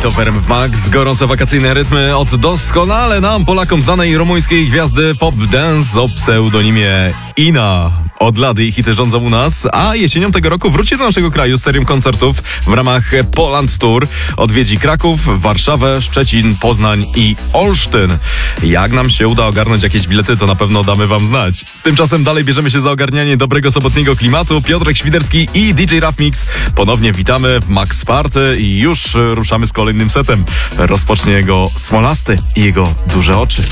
to RMF Max. Gorące wakacyjne rytmy od doskonale nam, Polakom, znanej rumuńskiej gwiazdy pop dance o pseudonimie Ina. Od lat jej hity rządzą u nas, a jesienią tego roku wróci do naszego kraju z serią koncertów w ramach Poland Tour. Odwiedzi Kraków, Warszawę, Szczecin, Poznań i Olsztyn. Jak nam się uda ogarnąć jakieś bilety, to na pewno damy wam znać. Tymczasem dalej bierzemy się za ogarnianie dobrego sobotniego klimatu. Piotrek Świderski i DJ Rough Mix. Ponownie witamy w Max Party i już ruszamy z kolejnym setem. Rozpocznie go Smolasty i jego duże oczy.